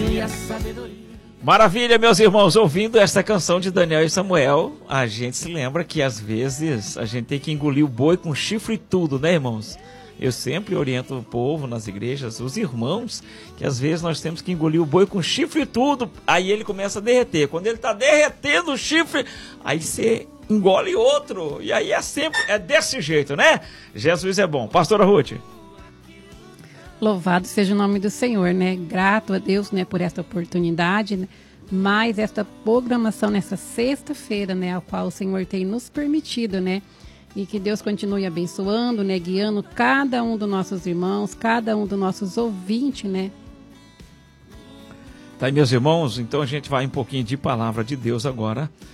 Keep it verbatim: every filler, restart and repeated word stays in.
e a sabedoria. Maravilha, meus irmãos, ouvindo esta canção de Daniel e Samuel, a gente se lembra que às vezes a gente tem que engolir o boi com chifre e tudo, né, irmãos? Eu sempre oriento o povo nas igrejas, os irmãos, que às vezes nós temos que engolir o boi com chifre e tudo, aí ele começa a derreter. Quando ele está derretendo o chifre, aí você engole outro, e aí é sempre, é desse jeito, né? Jesus é bom. Pastora Ruth. Louvado seja o nome do Senhor, né? Grato a Deus, né, por esta oportunidade, né? Mais esta programação nessa sexta-feira, né, a qual o Senhor tem nos permitido, né? E que Deus continue abençoando, né, guiando cada um dos nossos irmãos, cada um dos nossos ouvintes, né? Tá aí, meus irmãos, então a gente vai um pouquinho de palavra de Deus agora.